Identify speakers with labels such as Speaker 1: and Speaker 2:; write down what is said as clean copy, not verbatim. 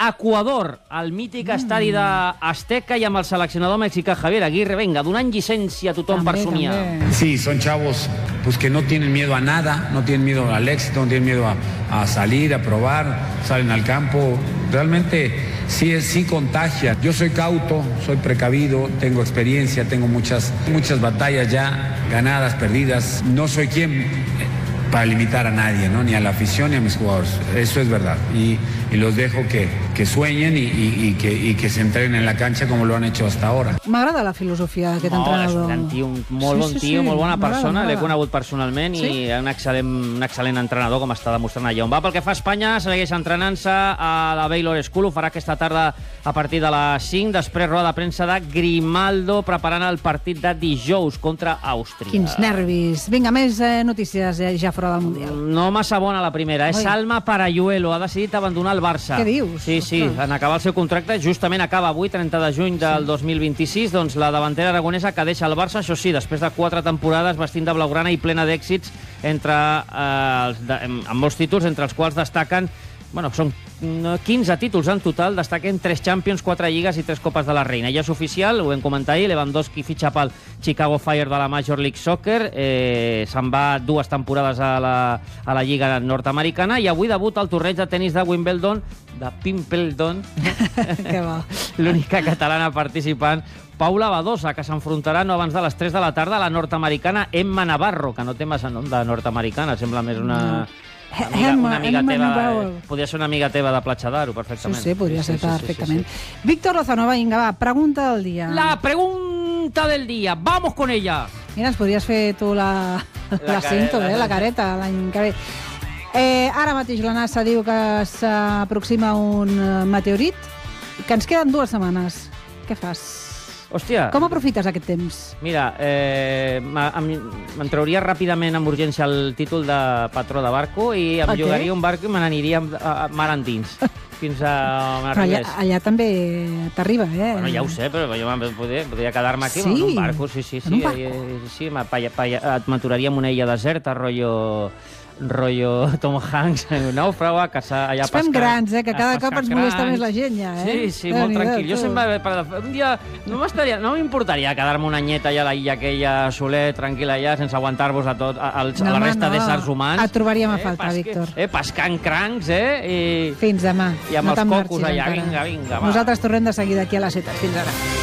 Speaker 1: Equador, al mític estadi d'Azteca i amb el seleccionador mexicà Javier Aguirre. Venga, donant llicència a tothom per somiar.
Speaker 2: Sí, son chavos pues que no tienen miedo a nada, no tienen miedo al éxito, no tienen miedo a salir, a probar, salen al campo. Realmente sí contagia. Yo soy cauto, soy precavido, tengo experiencia, tengo muchas batallas ya ganadas, perdidas. No soy quien para limitar a nadie, ¿no? Ni a la afición ni a mis jugadores. Eso es verdad. Y los dejo que sueñen y que se entreguen en la cancha como lo han hecho hasta ahora.
Speaker 3: M'agrada la filosofia d'aquest entrenador.
Speaker 1: És un gran tio, un molt bon tio, molt bona persona. L'he conegut personalment i un excel·lent entrenador, com està demostrant allà on va. Pel que fa a Espanya, segueix entrenant-se a la Baylor School. Ho farà aquesta tarda a partir de les 5. Després roda de premsa de Grimaldo preparant el partit de dijous contra Àustria.
Speaker 3: Quins nervis. Vinga, més notícies ja fora del Mundial.
Speaker 1: No massa bona la primera. Salma Parayuelo ha decidit abandonar el Barça.
Speaker 3: Què dius?
Speaker 1: Sí, en acabar el seu contracte, justament acaba avui, 30 de juny del 2026, doncs la davantera aragonesa que deixa el Barça, això sí, després de 4 temporades vestint de blaugrana i plena d'èxits amb molts títols, entre els quals destaquen, són 15 títols en total, destaquen 3 Champions, 4 Lligues i 3 Copes de la Reina. Ja és oficial, ho vam comentar ahir, Lewandowski fitxa pel Chicago Fire de la Major League Soccer, se'n va 2 temporades a la Lliga nord-americana i avui debuta el torneig de tenis de Wimbledon, de Pimpledon, l'única catalana participant, Paula Badosa, que s'enfrontarà no abans de les 3 de la tarda a la nord-americana Emma Navarro, que no té massa nom de nord-americana, sembla més una amiga teva. Podria ser una amiga teva de Platja d'Aro, perfectament.
Speaker 3: Sí, podria ser perfectament. Víctor Lozano, vinga, va, pregunta del dia.
Speaker 1: La pregunta del dia, vamos con ella.
Speaker 3: Mira, ens podries fer tu l'acinto, la careta, l'any que ve. Ara mateix la NASA diu que s'aproxima un meteorit, que ens queden 2 setmanes. Què fas?
Speaker 1: Hòstia.
Speaker 3: Com aprofites aquest temps?
Speaker 1: Mira, me'n trauria ràpidament amb urgència el títol de patró de barco i em llogaria un barco i me n'aniria mar endins. Fins a on arribés.
Speaker 3: Però allà també t'arriba,
Speaker 1: Bueno, ja ho sé, però jo podria quedar-me aquí en un barco, sí. Sí, m'aturaria en una illa deserta, rotllo Tom Hanks, un nàufrag, a casa allà pescant.
Speaker 3: Estem grans, que cada cop ens molesta més la gent, ja,
Speaker 1: Sí, molt tranquil. Jo sempre, un dia, no m'importaria quedar-me una anyeta allà a la illa aquella, soler, tranquil allà, sense aguantar-vos a la resta d'éssers humans.
Speaker 3: Et trobaríem a faltar, Víctor.
Speaker 1: Pescant crancs,
Speaker 3: Fins demà.
Speaker 1: I amb els cocos allà, vinga, va.
Speaker 3: Nosaltres tornem de seguida aquí a la ciutat. Fins ara.